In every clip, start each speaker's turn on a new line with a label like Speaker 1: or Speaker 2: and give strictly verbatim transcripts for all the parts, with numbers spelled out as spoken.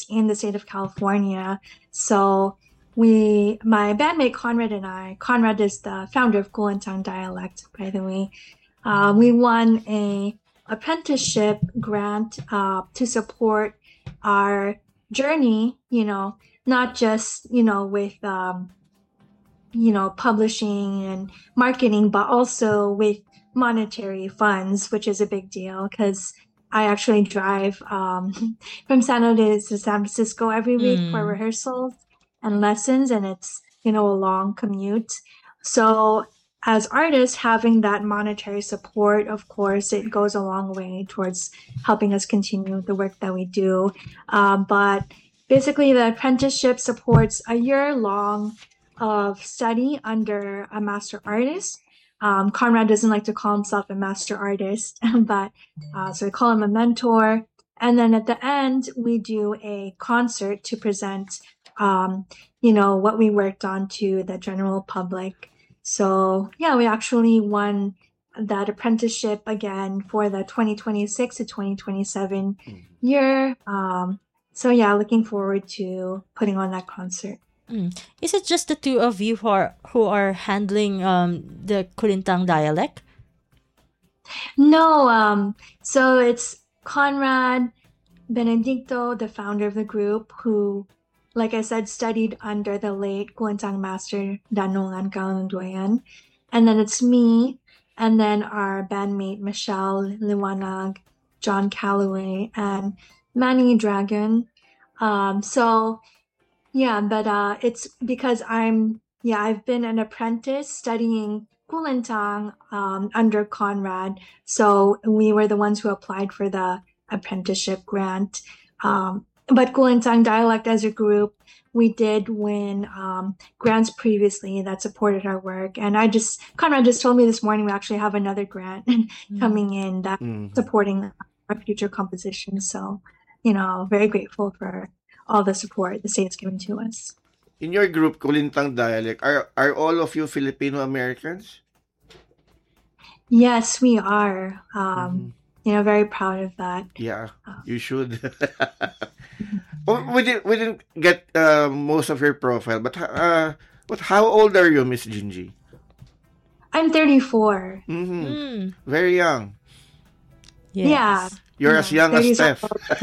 Speaker 1: based in the state of California. So we, my bandmate Conrad and I, Conrad is the founder of Kulintang Dialect, by the way. Uh, we won a apprenticeship grant uh, to support our journey, you know, not just, you know, with, um, you know, publishing and marketing, but also with monetary funds, which is a big deal because I actually drive um, from San Jose to San Francisco every week mm. for rehearsals and lessons, and it's, you know, a long commute. So as artists, having that monetary support, of course, it goes a long way towards helping us continue the work that we do. Um, but basically, the apprenticeship supports a year long of study under a master artist. Um, Conrad doesn't like to call himself a master artist, but uh, so we call him a mentor. And then at the end, we do a concert to present, um, you know, what we worked on to the general public. So yeah, we actually won that apprenticeship again for the twenty twenty-six to twenty twenty-seven mm. year. Um, so yeah, looking forward to putting on that concert.
Speaker 2: Mm. Is it just the two of you who are who are handling um, the Kulintang dialect?
Speaker 1: No, um, so it's Conrad, Benedicto, the founder of the group, who, like I said, studied under the late Kulintang master Danungan Kalunduyan. And then it's me, and then our bandmate Michelle Liwanag, John Calloway, and Manny Dragon. Um, so yeah, but uh, it's because I'm, yeah, I've been an apprentice studying Kulintang um, under Conrad. So we were the ones who applied for the apprenticeship grant. Um, but Kulintang Dialect as a group, we did win um, grants previously that supported our work. And I just, Conrad just told me this morning we actually have another grant mm-hmm. coming in that's mm-hmm. supporting our future compositions. So, you know, very grateful for all the support the state's given to us.
Speaker 3: In your group, Kulintang Dialect, are are all of you Filipino Americans?
Speaker 1: Yes, we are. Um, mm-hmm. You know, very proud of that.
Speaker 3: Yeah, um, you should. Well, we didn't we didn't get uh, most of your profile, but uh, but how old are you, Miss Gingy?
Speaker 1: I'm thirty-four.
Speaker 3: Mm-hmm. Mm. Very young.
Speaker 1: Yes. Yeah.
Speaker 3: You're yeah. as young as Steph.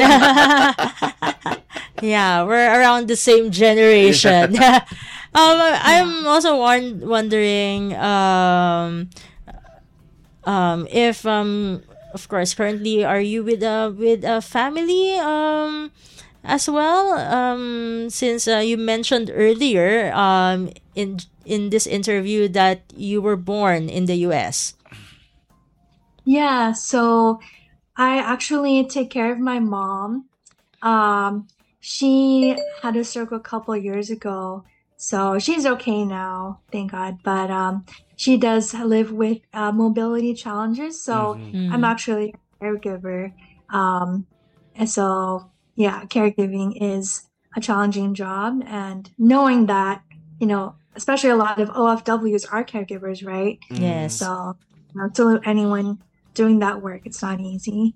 Speaker 2: Yeah, we're around the same generation. um, I'm also won- wondering um, um, if, um, of course, currently, are you with a with a family um, as well? Um, since uh, you mentioned earlier um, in in this interview that you were born in the U S.
Speaker 1: Yeah, so I actually take care of my mom. Um, She had a stroke a couple of years ago, so she's okay now, thank God. But um, she does live with uh, mobility challenges, so mm-hmm. I'm actually a caregiver. Um, and so, yeah, caregiving is a challenging job. And knowing that, you know, especially a lot of O F Ws are caregivers, right?
Speaker 2: Yes.
Speaker 1: So, you know, to anyone doing that work, it's not easy.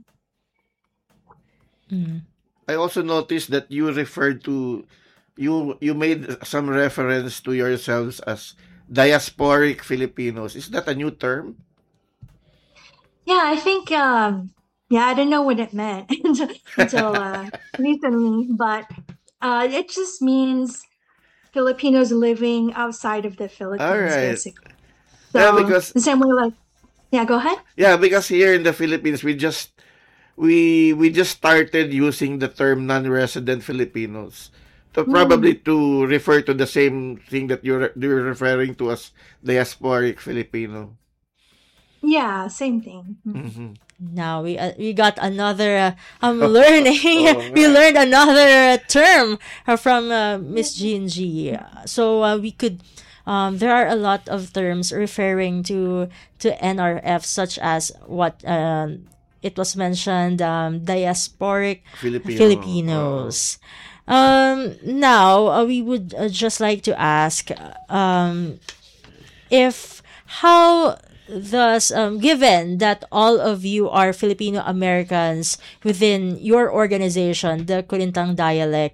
Speaker 2: Mm.
Speaker 3: I also noticed that you referred to, you you made some reference to yourselves as diasporic Filipinos. Is that a new term?
Speaker 1: Yeah, I think, um, yeah, I didn't know what it meant until, until uh, recently, but uh, it just means Filipinos living outside of the Philippines,
Speaker 3: all right.
Speaker 1: basically. So,
Speaker 3: yeah, because,
Speaker 1: the same way, like, yeah, go ahead.
Speaker 3: Yeah, because here in the Philippines, we just, we we just started using the term non-resident Filipinos to probably mm. to refer to the same thing that you're you're referring to as diasporic Filipino.
Speaker 1: Yeah, same thing.
Speaker 3: Mm-hmm.
Speaker 2: Now we uh, we got another uh, um learning. Oh, we learned another uh, term uh, from uh, Miss Gingy. So uh, we could. Um, there are a lot of terms referring to to N R F, such as what. Uh, It was mentioned, um, diasporic
Speaker 3: Filipino.
Speaker 2: Filipinos. Oh. Um, now, uh, we would uh, just like to ask um, if how thus, um, given that all of you are Filipino Americans within your organization, the Kulintang Dialect,